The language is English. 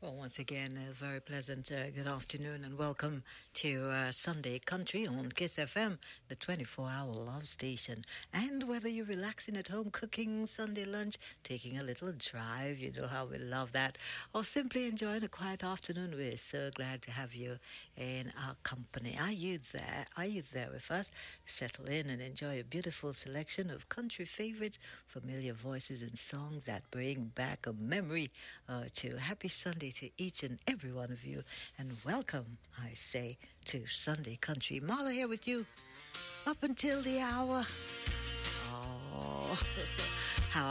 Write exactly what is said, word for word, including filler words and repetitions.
Well, once again, a very pleasant uh, good afternoon and welcome to uh, Sunday Country on Kiss F M, the twenty-four hour love station. And whether you're relaxing at home, cooking Sunday lunch, taking a little drive, you know how we love that, or simply enjoying a quiet afternoon, we're so glad to have you in our company. Are you there? Are you there with us? Settle in and enjoy a beautiful selection of country favorites, familiar voices and songs that bring back a memory uh, to Happy Sunday to each and every one of you, and welcome, I say, to Sunday Country. Marla here with you up until the hour. Oh,